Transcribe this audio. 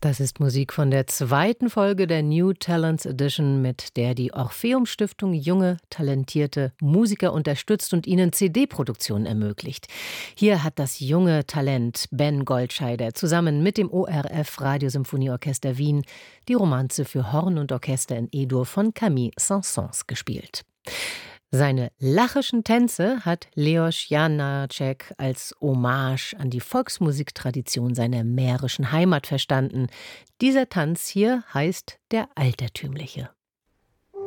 Das ist Musik von der zweiten Folge der New Talents Edition, mit der die Orpheum-Stiftung junge, talentierte Musiker unterstützt und ihnen CD-Produktionen ermöglicht. Hier hat das junge Talent Ben Goldscheider zusammen mit dem ORF Radiosymphonieorchester Wien die Romanze für Horn und Orchester in E-Dur von Camille Saint-Saëns gespielt. Seine lachischen Tänze hat Leos Janáček als Hommage an die Volksmusiktradition seiner mährischen Heimat verstanden. Dieser Tanz hier heißt der Altertümliche.